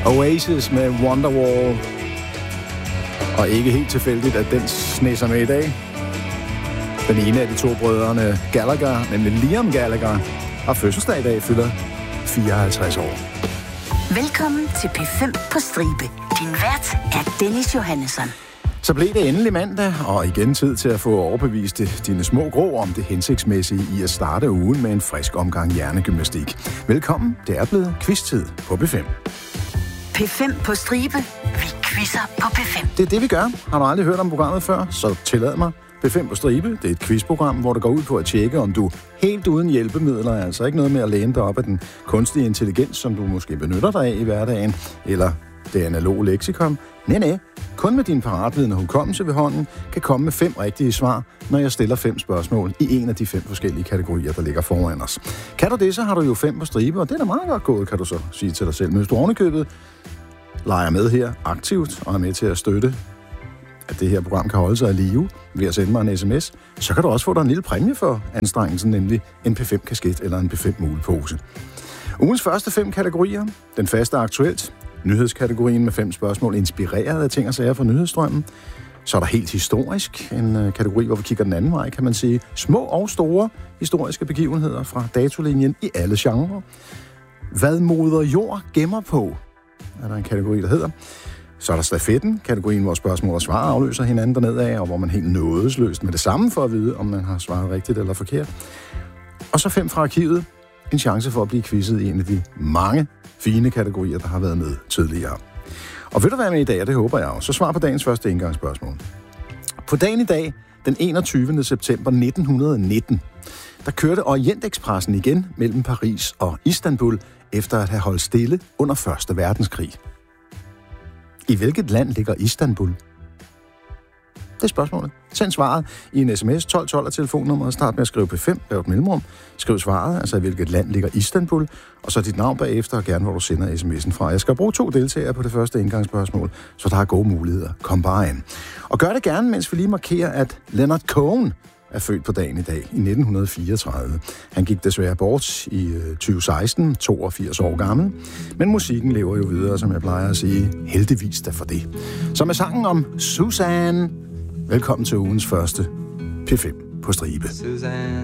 Oasis med Wonderwall. Og ikke helt tilfældigt, at den sneser med i dag. Den ene af de to brødrene Gallagher, nemlig Liam Gallagher, har fødselsdag i dag, fylder 54 år. Velkommen til P5 på stribe. Din vært er Dennis Johannesson. Så blev det endelig mandag, og igen tid til at få overbevist dine små grå om det hensigtsmæssige i at starte ugen med en frisk omgang hjernegymnastik. Velkommen, det er blevet quiz-tid på P5. P5 på stribe. Vi quizzer på P5. Det er det, vi gør. Har du aldrig hørt om programmet før, så tillad mig. P5 på stribe, det er et quizprogram, hvor der går ud på at tjekke, om du helt uden hjælpemidler, altså ikke noget med at læne dig op af den kunstige intelligens, som du måske benytter dig af i hverdagen, eller det analoge leksikon. Nej, kun med din paratviden og hukommelse ved hånden, kan komme med 5 rigtige svar, når jeg stiller 5 spørgsmål i en af de 5 forskellige kategorier, der ligger foran os. Kan du det, så har du jo 5 på stribe, og det er da meget godt gået, kan du så sige til dig selv. Men hvis du ovenikøbet leger med her aktivt og er med til at støtte, at det her program kan holde sig i live ved at sende mig en sms, så kan du også få dig en lille præmie for anstrengelsen, nemlig en P5-kasket eller en P5-mulepose. Ugens første 5 kategorier. Den faste aktuelt. Nyhedskategorien med 5 spørgsmål inspireret af ting og sager fra nyhedsstrømmen. Så er der helt historisk en kategori, hvor vi kigger den anden vej, kan man sige. Små og store historiske begivenheder fra datolinjen i alle genrer. Hvad moder jord gemmer på, er der en kategori, der hedder. Så er der stafetten, kategorien, hvor spørgsmål og svar afløser hinanden dernede af, og hvor man helt nådesløst med det samme for at vide, om man har svaret rigtigt eller forkert. Og så 5 fra arkivet. En chance for at blive quizzet i en af de mange fine kategorier, der har været med tidligere. Og vil du være med i dag, og det håber jeg også, så svar på dagens første indgangsspørgsmål. På dagen i dag, den 21. september 1919, der kørte Orientekspressen igen mellem Paris og Istanbul, efter at have holdt stille under 1. verdenskrig. I hvilket land ligger Istanbul? Det er spørgsmålet. Send svaret i en sms 1212 af telefonnummeret. Start med at skrive P5, lav et mellemrum. Skriv svaret, altså i hvilket land ligger Istanbul, og så dit navn bagefter, og gerne hvor du sender sms'en fra. Jeg skal bruge 2 deltagere på det første indgangsspørgsmål, så der er gode muligheder. Kom bare ind. Og gør det gerne, mens vi lige markerer, at Leonard Cohen er født på dagen i dag, i 1934. Han gik desværre bort i 2016, 82 år gammel. Men musikken lever jo videre, som jeg plejer at sige. Heldigvis da for det. Så med sangen om Susanne. Velkommen til ugens første P5 på stribe. Suzanne,